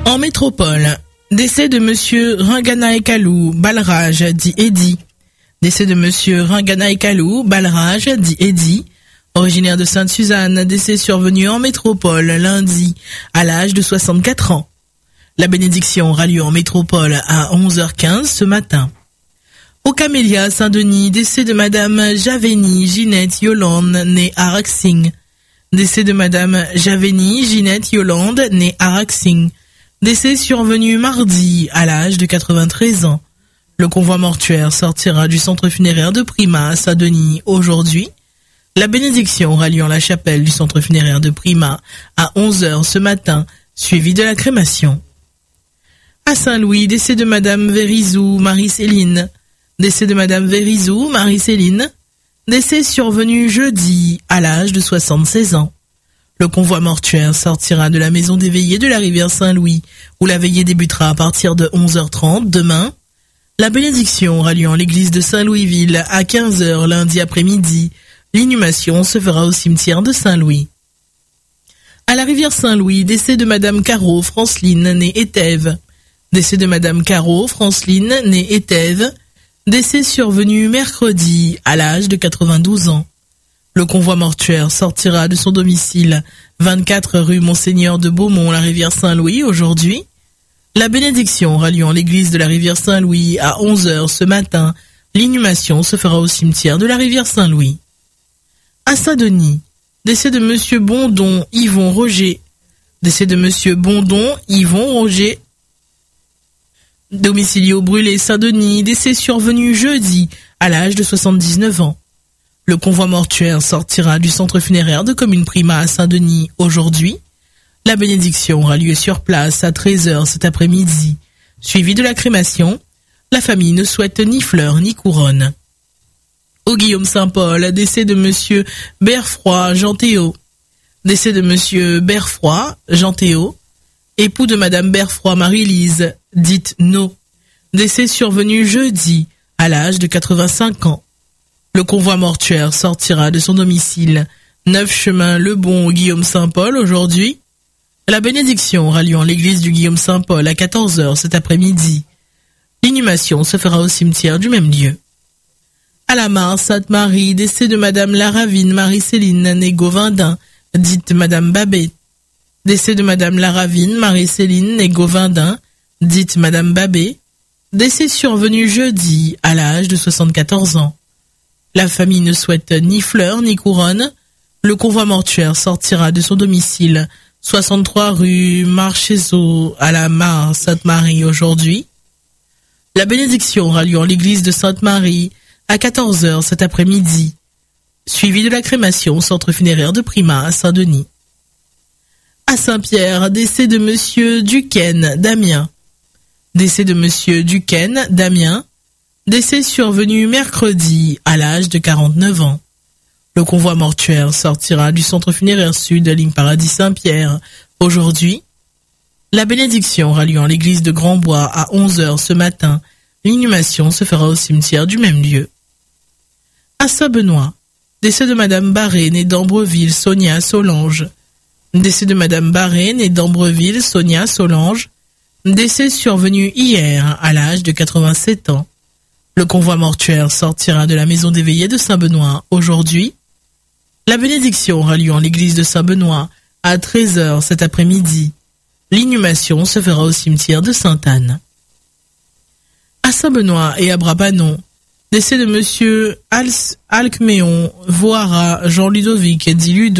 En métropole, décès de monsieur Ranganaekalou Balraj dit Eddy. Décès de monsieur Ranganaekalou Balraj dit Eddy, originaire de Sainte-Suzanne, décès survenu en métropole lundi à l'âge de 64 ans. La bénédiction aura lieu en métropole à 11h15 ce matin. Au Camélia Saint-Denis, décès de madame Javeni Ginette Yolande, née à Raxing. Décès de madame Javeni Ginette Yolande, née à Raxing. Décès survenu mardi à l'âge de 93 ans. Le convoi mortuaire sortira du centre funéraire de Prima à Saint-Denis aujourd'hui. La bénédiction aura lieu en la chapelle du centre funéraire de Prima à 11h ce matin, suivi de la crémation. À Saint-Louis, décès de madame Vérizou Marie-Céline. Décès de madame Vérizou Marie-Céline. Décès survenu jeudi à l'âge de 76 ans. Le convoi mortuaire sortira de la maison des veillées de la rivière Saint-Louis, où la veillée débutera à partir de 11h30 demain. La bénédiction aura lieu en l'église de Saint-Louisville à 15h lundi après-midi. L'inhumation se fera au cimetière de Saint-Louis. À la rivière Saint-Louis, décès de madame Caro Franceline, née Étève. Décès de madame Caro Franceline, née Étève. Décès survenu mercredi à l'âge de 92 ans. Le convoi mortuaire sortira de son domicile 24 rue Monseigneur de Beaumont, la rivière Saint-Louis, aujourd'hui. La bénédiction aura lieu en l'église de la rivière Saint-Louis à 11h ce matin. L'inhumation se fera au cimetière de la rivière Saint-Louis. À Saint-Denis, décès de monsieur Bondon Yvon Roger. Décès de monsieur Bondon Yvon Roger. Domicilio brûlé Saint-Denis, décès survenu jeudi à l'âge de 79 ans. Le convoi mortuaire sortira du centre funéraire de Commune Prima à Saint-Denis aujourd'hui. La bénédiction aura lieu sur place à 13h cet après-midi. Suivi de la crémation, la famille ne souhaite ni fleurs ni couronne. Au Guillaume Saint-Paul, décès de monsieur Berfroy Jean-Théo. Décès de monsieur Berfroy Jean-Théo, époux de madame Berfroy Marie-Lise, dite No. Décès survenu jeudi à l'âge de 85 ans. Le convoi mortuaire sortira de son domicile 9 chemin Le Bon au Guillaume Saint-Paul aujourd'hui. La bénédiction aura lieu en l'église du Guillaume Saint-Paul à 14h cet après-midi. L'inhumation se fera au cimetière du même lieu. À la Mare Sainte-Marie, décès de madame Laravine Marie-Céline, née Gauvindin, dite madame Babet. Décès de madame Laravine Marie-Céline, née Gauvindin, dite madame Babet. Décès survenu jeudi à l'âge de 74 ans. La famille ne souhaite ni fleurs ni couronne. Le convoi mortuaire sortira de son domicile 63 rue Marcheseau à la Mare Sainte-Marie aujourd'hui. La bénédiction aura lieu en l'église de Sainte-Marie à 14h cet après-midi, suivi de la crémation au centre funéraire de Prima à Saint-Denis. À Saint-Pierre, décès de monsieur Duquesne Damien. Décès de monsieur Duquesne Damien. Décès survenu mercredi à l'âge de 49 ans. Le convoi mortuaire sortira du centre funéraire sud ligne Paradis Saint-Pierre aujourd'hui. La bénédiction aura lieu en l'église de Grand-Bois à 11h ce matin. L'inhumation se fera au cimetière du même lieu. À Saint-Benoît, décès de madame Barré, née d'Ambreville, Sonia Solange. Décès de madame Barré, née d'Ambreville, Sonia Solange. Décès survenu hier à l'âge de 87 ans. Le convoi mortuaire sortira de la maison des veillées de Saint-Benoît aujourd'hui. La bénédiction aura lieu en l'église de Saint-Benoît à 13h cet après-midi. L'inhumation se fera au cimetière de Sainte-Anne. À Saint-Benoît et à Brabanon, décès de monsieur Alcméon Voira Jean-Ludovic dit Ludo.